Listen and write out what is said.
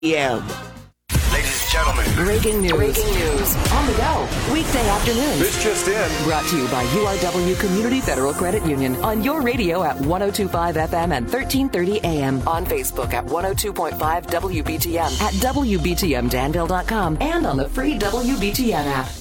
p.m. Ladies and gentlemen. Breaking news. On the go. Weekday afternoons. This just in. Brought to you by URW Community Federal Credit Union. On your radio at 102.5 FM and 1330 AM. On Facebook at 102.5 WBTM. At WBTMDanville.com. And on the free WBTM app.